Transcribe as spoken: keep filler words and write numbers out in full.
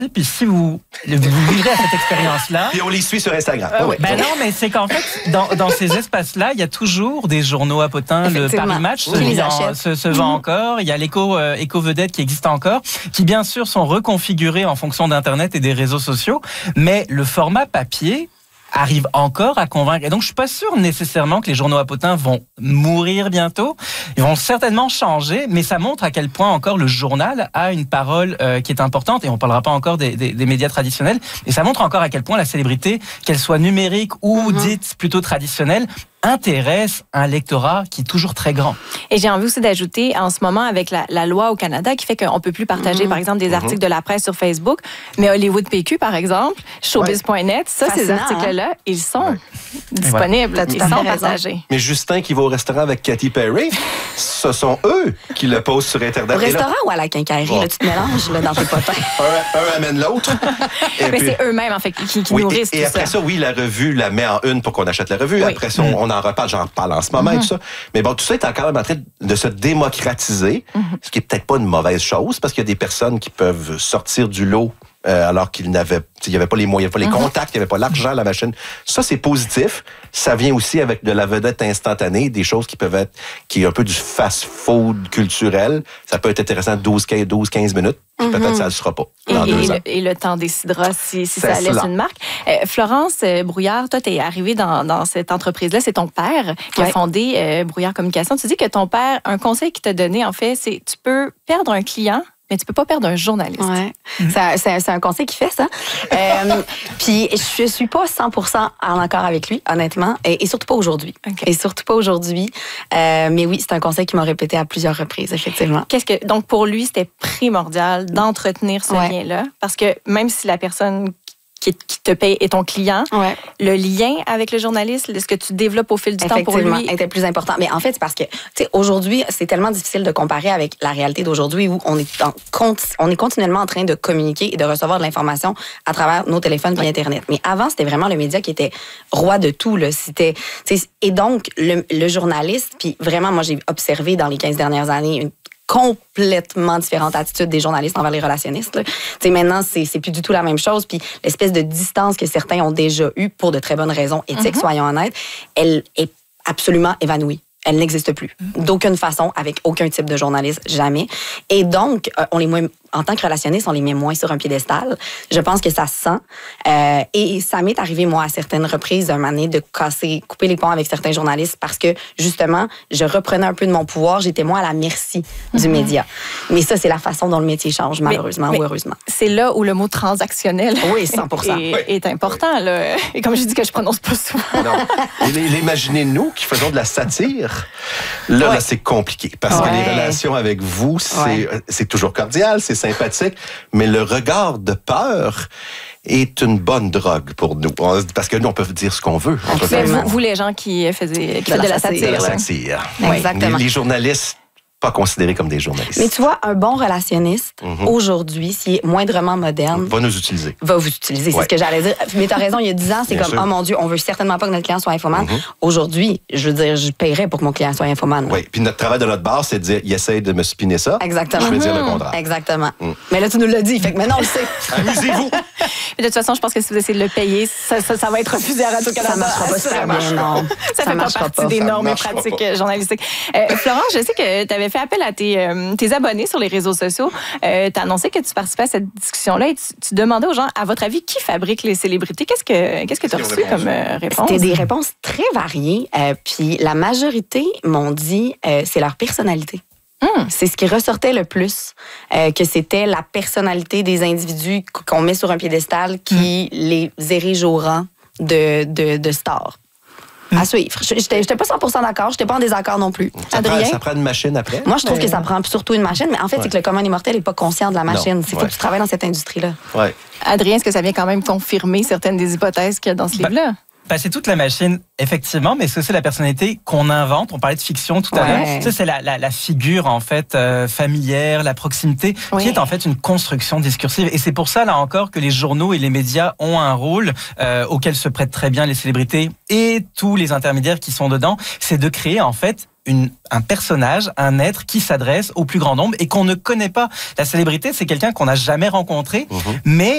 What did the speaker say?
Et puis si vous, vous vivez à cette expérience-là... Puis on les suit sur Instagram. Euh, Ah ouais. Ben non, mais c'est qu'en fait, dans, dans ces espaces-là, il y a toujours des journaux à potins. Le Paris Match se, les en, se, se vend mmh. encore. Il y a l'Éco euh, Éco Vedette qui existe encore, qui bien sûr sont reconfigurés en fonction d'Internet et des réseaux sociaux. Mais le format papier arrive encore à convaincre. Et donc, je suis pas sûr nécessairement que les journaux à potins vont mourir bientôt. Ils vont certainement changer, mais ça montre à quel point encore le journal a une parole euh, qui est importante. Et on parlera pas encore des, des, des médias traditionnels. Et ça montre encore à quel point la célébrité, qu'elle soit numérique ou mm-hmm. dite plutôt traditionnelle, intéresse un lectorat qui est toujours très grand. Et j'ai envie aussi d'ajouter, en ce moment, avec la, la loi au Canada qui fait qu'on ne peut plus partager, mmh. par exemple, des mmh. articles de la presse sur Facebook, mais Hollywood P Q, par exemple, showbiz point net, ça, Fascinant, ces articles-là, hein? ils sont ouais. disponibles, ouais. ils sont partagés. Mais Justin qui va au restaurant avec Katy Perry, ce sont eux qui le posent sur Internet. Au restaurant là, ou à la quincaillerie, oh. là, tu te mélanges là, dans tes potins. un, un amène l'autre. Mais puis, c'est eux-mêmes, en fait, qui, qui oui, nourrissent et, tout et après ça. ça, oui, la revue la met en une pour qu'on achète la revue. Oui. Après ça, on, on en reparle, j'en parle en ce moment mm-hmm. et tout ça. Mais bon, tout ça est quand même en train de se démocratiser, mm-hmm. ce qui est peut-être pas une mauvaise chose, parce qu'il y a des personnes qui peuvent sortir du lot euh, alors qu'ils n'avaient, il n'y avait pas les moyens, pas les mm-hmm. contacts, il n'y avait pas l'argent, la machine. Ça, c'est positif. Ça vient aussi avec de la vedette instantanée, des choses qui peuvent être, qui est un peu du fast-food culturel. Ça peut être intéressant douze quinze minutes. Puis mm-hmm. peut-être ça ne le sera pas dans et, deux et ans. Le, et le temps décidera si, si ça laisse une marque. Euh, Florence euh, Brouillard, toi, tu es arrivée dans, dans cette entreprise-là. C'est ton père qui ouais. a fondé euh, Brouillard Communication. Tu dis que ton père, un conseil qu'il t'a donné, en fait, c'est tu peux perdre un client, mais tu peux pas perdre un journaliste. Ouais. Mm-hmm. C'est, c'est, c'est un conseil qui fait ça. euh, puis je suis pas cent pour cent en accord avec lui, honnêtement, et, et surtout pas aujourd'hui. Okay. Et surtout pas aujourd'hui. Euh, mais oui, c'est un conseil qu'il m'a répété à plusieurs reprises, effectivement. Qu'est-ce que donc pour lui, c'était primordial d'entretenir ce ouais. lien-là, parce que même si la personne qui te paye est ton client, ouais. le lien avec le journaliste, ce que tu développes au fil du temps pour lui était plus important. Mais en fait, c'est parce que, tu sais, aujourd'hui, c'est tellement difficile de comparer avec la réalité d'aujourd'hui où on est, en, on est continuellement en train de communiquer et de recevoir de l'information à travers nos téléphones et ouais. Internet. Mais avant, c'était vraiment le média qui était roi de tout. Là. C'était, et donc, le, le journaliste, puis vraiment, moi, j'ai observé dans les quinze dernières années une complètement différente attitude des journalistes envers les relationnistes. T'sais, maintenant, c'est, c'est plus du tout la même chose. Puis l'espèce de distance que certains ont déjà eue pour de très bonnes raisons éthiques, mm-hmm. soyons honnêtes, elle est absolument évanouie. Elle n'existe plus. D'aucune façon, avec aucun type de journaliste, jamais. Et donc, euh, on les met, en tant que relationniste, on les met moins sur un piédestal. Je pense que ça se sent. Euh, et ça m'est arrivé, moi, à certaines reprises, un moment donné, de casser, couper les ponts avec certains journalistes parce que, justement, je reprenais un peu de mon pouvoir. J'étais moins à la merci du mm-hmm. média. Mais ça, c'est la façon dont le métier change, malheureusement mais, mais ou heureusement. C'est là où le mot transactionnel oui, cent pour cent. est, oui. est important. Là. Et comme je dis que je prononce pas souvent. Non. Et imaginez-nous qui faisons de la satire. Là, ouais. là, c'est compliqué. Parce ouais. que les relations avec vous, c'est, ouais. c'est toujours cordial, c'est sympathique, mais le regard de peur est une bonne drogue pour nous. Parce que nous, on peut dire ce qu'on veut. Vous, vous, les gens qui faisaient qui de, de la satire. De la satire. Oui. Exactement. Les, les journalistes, pas considérés comme des journalistes. Mais tu vois, un bon relationniste, mm-hmm. aujourd'hui, s'il est moindrement moderne... Va nous utiliser. Va vous utiliser, c'est ouais. ce que j'allais dire. Mais t'as raison, il y a dix ans, c'est Bien comme, sûr. oh mon Dieu, on veut certainement pas que notre client soit infomane. Mm-hmm. Aujourd'hui, je veux dire, je paierais pour que mon client soit infomane. Oui, puis notre travail de notre bar, c'est de dire, il essaie de me spinner ça. Exactement. Je vais dire le contraire. Exactement. Mm. Mais là, tu nous l'as dit, fait que maintenant, on le sait. Amusez-vous. De toute façon, je pense que si vous essayez de le payer, ça, ça, ça va être refusé à Radio-Canada. Ça marchera pas super bien, non. Ça, ça fait pas partie pas. des normes et pratiques pas. journalistiques. Euh, Florence, je sais que tu avais fait appel à tes, euh, tes abonnés sur les réseaux sociaux. Euh, tu as annoncé que tu participais à cette discussion-là et tu, tu demandais aux gens, à votre avis, qui fabrique les célébrités? Qu'est-ce que qu'est-ce que tu as reçu comme euh, réponse? C'était des réponses très variées. Euh, puis la majorité m'ont dit euh, c'est leur personnalité. Hum. C'est ce qui ressortait le plus, euh, que c'était la personnalité des individus qu'on met sur un piédestal qui hum. les érige au rang de, de, de stars. Hum. À suivre. J'étais, j'étais pas cent pour cent d'accord, j'étais pas en désaccord non plus. Ça Adrien? Prend, ça prend une machine après? Moi, je trouve mais... que ça prend surtout une machine, mais en fait, ouais. c'est que le commun immortel n'est pas conscient de la machine. Il faut ouais. que tu travailles dans cette industrie-là. Ouais. Adrien, est-ce que ça vient quand même confirmer certaines des hypothèses qu'il y a dans ce bah... livre-là? Ben, c'est toute la machine, effectivement, mais c'est aussi la personnalité qu'on invente. On parlait de fiction tout à ouais. l'heure. Ça, c'est la, la, la figure, en fait, euh, familière, la proximité, oui. qui est en fait une construction discursive. Et c'est pour ça, là encore, que les journaux et les médias ont un rôle euh, auquel se prêtent très bien les célébrités et tous les intermédiaires qui sont dedans. C'est de créer, en fait, Une, un personnage, un être qui s'adresse au plus grand nombre et qu'on ne connaît pas. La célébrité, c'est quelqu'un qu'on n'a jamais rencontré, mmh. mais